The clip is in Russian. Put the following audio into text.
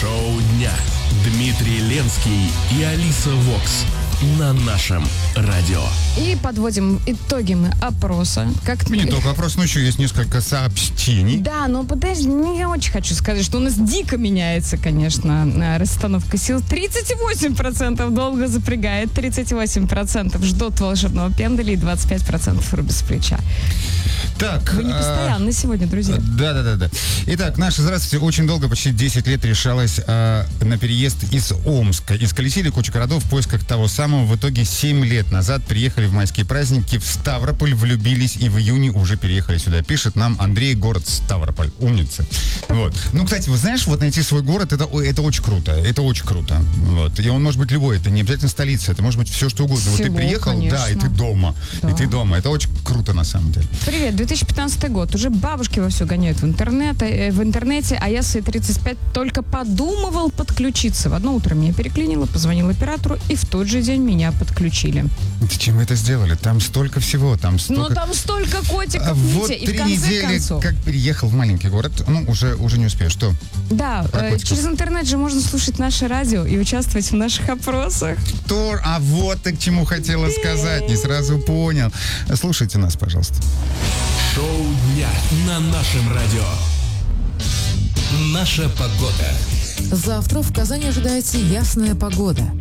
Шоу дня. Дмитрий Ленский и Алиса Вокс на нашем радио. И подводим итоги мы опроса. Не только опрос, но еще есть несколько сообщений. Да, но подожди, не очень хочу сказать, что у нас дико меняется, конечно, расстановка сил. 38% долго запрягает, 38% ждут волшебного пендаля и 25% рубят с плеча. Так, Вы не постоянно сегодня, друзья. Да. Итак, наше здравствуйте очень долго, почти 10 лет решалось на переезд из Омска. Исколесили кучу городов в поисках того самого. В итоге 7 лет назад приехали в майские праздники в Ставрополь, влюбились и в июне уже переехали сюда. Пишет нам Андрей, город Ставрополь. Умница. Вот. Ну, кстати, вы знаешь, вот найти свой город, это очень круто. Это очень круто. Вот. И он может быть любой. Это не обязательно столица. Это может быть все, что угодно. Вот ты приехал, конечно. да, и ты дома. Да. И ты дома. Это очень круто, на самом деле. Привет, 2015 год. Уже бабушки вовсю гоняют в интернете, а я свои 35 только подумывал подключиться. В одно утро меня переклинило, позвонил оператору, и в тот же день меня подключили. Зачем вы это сделали? Там столько всего, там столько... Но там столько котиков, Вот Витя, и 3 в конце недели, концов... как переехал в маленький город, ну, уже не успеешь. Что? Да, через интернет же можно слушать наше радио и участвовать в наших опросах. А вот ты к чему хотела сказать, не сразу понял. Слушайте нас, пожалуйста. Шоу дня на нашем радио. Наша погода. Завтра в Казани ожидается ясная погода.